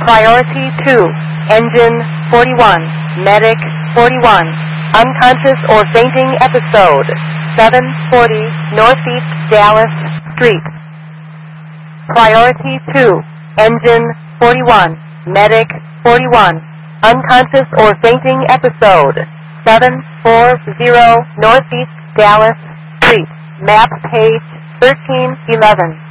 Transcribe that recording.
Priority 2, Engine 41, Medic 41, unconscious or fainting episode, 740 Northeast Dallas Street. Priority 2, Engine 41, Medic 41, unconscious or fainting episode, 740 Northeast Dallas Street. Map page 1311.